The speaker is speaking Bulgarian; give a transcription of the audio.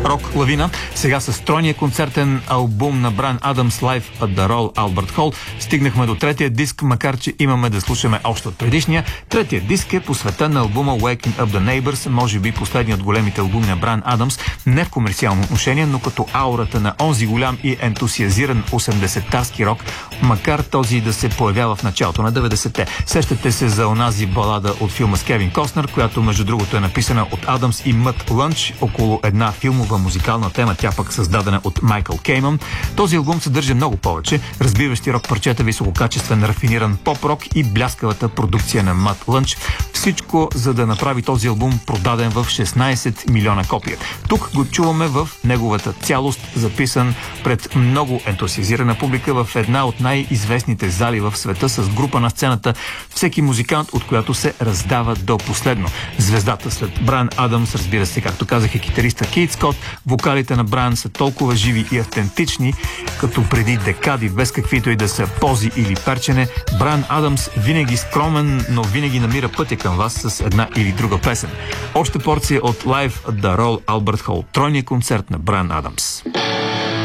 рок лавина. Сега с тройния концертен албум на Брайан Адамс Live at the Royal Albert Hall стигнахме до третия диск, макар че имаме да слушаме още от предишния. Третия диск е посветен на албума Waking Up the Neighbors, може би последният от големите албуми на Брайан Адамс, не в комерциално отношение, но като аурата на онзи голям и ентусиазиран 80-тарски рок, макар този да се появява в началото на 90-те. Сещате се за онази балада от филма с Кевин Костнер, която между другото е написана от Адамс и Мът Лънч около една филмова музикална тема, тя пък създадена от Майкъл Кейман. Този албум съдържа много повече, разбиващи рок парчета, висококачествен рафиниран поп-рок и бляскавата продукция на Мът Лънч. Всичко, за да направи този албум продаден в 16 милиона копия. Тук го чуваме в неговата цялост, записан пред много ентусиазирана публика в една от най-известните зали в света с група на сцената, всеки музикант, от която се раздава до последно. Звездата след Брайан Адамс, разбира се, както казах, е китариста Кейт Скот. Вокалите на Брайан са толкова живи и автентични, като преди декади, без каквито и да са пози или перчене. Брайан Адамс винаги скромен, но винаги намира пътя към вас с една или друга песен. Още порция от Live at the Royal Albert Hall, тройния концерт на Брайан Адамс.